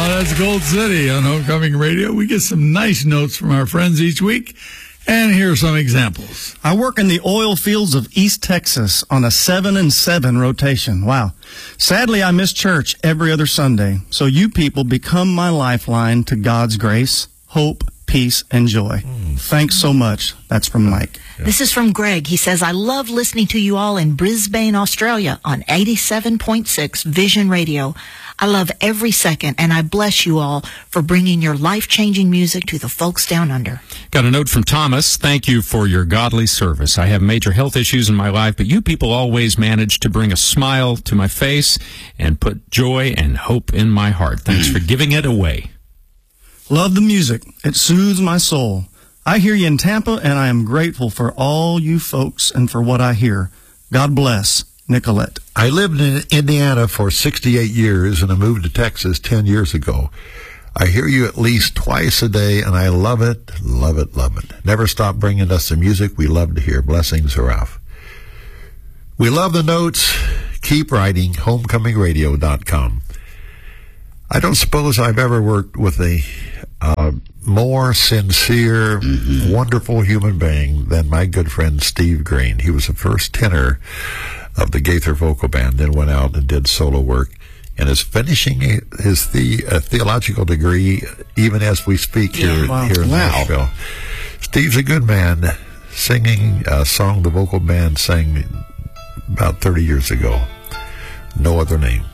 That's Gold City on Homecoming Radio. We get some nice notes from our friends each week, and here are some examples. I work in the oil fields of East Texas on a 7-and-7 rotation. Wow. Sadly, I miss church every other Sunday, so you people become my lifeline to God's grace, hope, peace, and joy. Thanks so much. That's from Mike. Yeah. This is from Greg. He says, I love listening to you all in Brisbane, Australia on 87.6 Vision Radio. I love every second, and I bless you all for bringing your life-changing music to the folks down under. Got a note from Thomas. Thank you for your godly service. I have major health issues in my life, but you people always manage to bring a smile to my face and put joy and hope in my heart. Thanks for giving it away. Love the music. It soothes my soul. I hear you in Tampa, and I am grateful for all you folks and for what I hear. God bless. Nicolette. I lived in Indiana for 68 years, and I moved to Texas 10 years ago. I hear you at least twice a day, and I love it, love it, love it. Never stop bringing us the music we love to hear. Blessings, Ralph. We love the notes. Keep writing. HomecomingRadio.com. I don't suppose I've ever worked with a more sincere, wonderful human being than my good friend Steve Green. He was the first tenor of the Gaither Vocal Band, then went out and did solo work, and is finishing his theological degree even as we speak here in Nashville. Steve's a good man, singing a song the vocal band sang about 30 years ago. No Other Name.